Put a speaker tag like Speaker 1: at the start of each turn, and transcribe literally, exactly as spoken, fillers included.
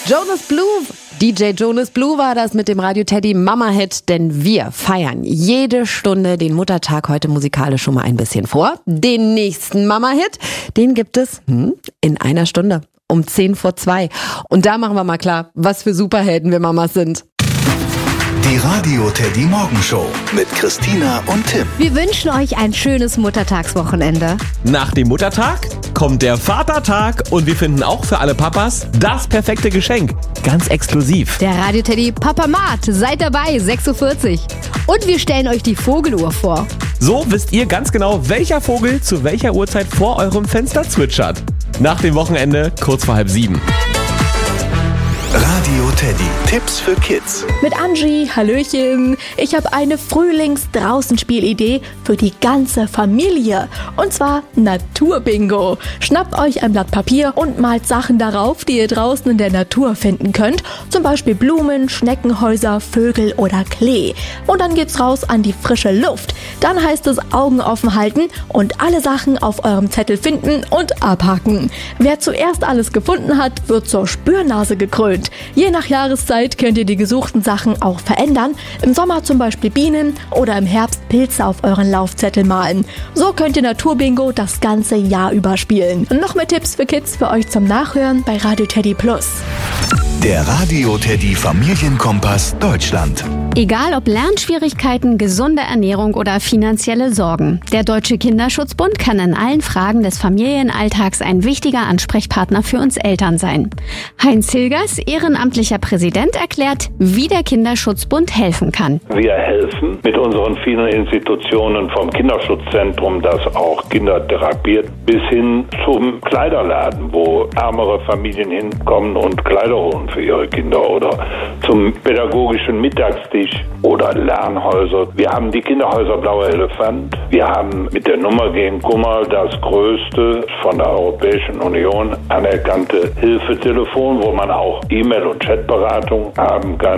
Speaker 1: Jonas Blue, D J Jonas Blue war das mit dem Radio Teddy Mama-Hit, denn wir feiern jede Stunde den Muttertag heute musikalisch schon mal ein bisschen vor. Den nächsten Mama-Hit, den gibt es hm, in einer Stunde um zehn vor zwei. Und da machen wir mal klar, was für Superhelden wir Mamas sind.
Speaker 2: Die Radio Teddy Morgenshow mit Christina und Tim.
Speaker 3: Wir wünschen euch ein schönes Muttertagswochenende.
Speaker 4: Nach dem Muttertag kommt der Vatertag und wir finden auch für alle Papas das perfekte Geschenk. Ganz exklusiv.
Speaker 3: Der Radio Teddy Papamat, seid dabei, sechs Uhr vierzig. Und wir stellen euch die Vogeluhr vor.
Speaker 4: So wisst ihr ganz genau, welcher Vogel zu welcher Uhrzeit vor eurem Fenster zwitschert. Nach dem Wochenende kurz vor halb sieben.
Speaker 2: Radio Teddy. Tipps für Kids.
Speaker 5: Mit Angie, Hallöchen. Ich habe eine Frühlings-Draußen-Spielidee für die ganze Familie. Und zwar Naturbingo. Schnappt euch ein Blatt Papier und malt Sachen darauf, die ihr draußen in der Natur finden könnt. Zum Beispiel Blumen, Schneckenhäuser, Vögel oder Klee. Und dann geht's raus an die frische Luft. Dann heißt es Augen offen halten und alle Sachen auf eurem Zettel finden und abhaken. Wer zuerst alles gefunden hat, wird zur Spürnase gekrönt. Je nach Jahreszeit könnt ihr die gesuchten Sachen auch verändern. Im Sommer zum Beispiel Bienen oder im Herbst Pilze auf euren Laufzettel malen. So könnt ihr Naturbingo das ganze Jahr über spielen. Und noch mehr Tipps für Kids für euch zum Nachhören bei Radio Teddy Plus.
Speaker 2: Der Radio Teddy Familienkompass Deutschland.
Speaker 3: Egal ob Lernschwierigkeiten, gesunde Ernährung oder finanzielle Sorgen. Der Deutsche Kinderschutzbund kann in allen Fragen des Familienalltags ein wichtiger Ansprechpartner für uns Eltern sein. Heinz Hilgers, ehrenamtlicher Präsident, erklärt, wie der Kinderschutzbund helfen kann.
Speaker 6: Wir helfen mit unseren vielen Institutionen vom Kinderschutzzentrum, das auch Kinder therapiert, bis hin zum Kleiderladen, wo ärmere Familien hinkommen und Kleider holen für ihre Kinder, oder zum pädagogischen Mittagstisch oder Lernhäuser. Wir haben die Kinderhäuser Blauer Elefant. Wir haben mit der Nummer gegen Kummer das größte von der Europäischen Union anerkannte Hilfetelefon, wo man auch E-Mail- und Chatberatung haben kann.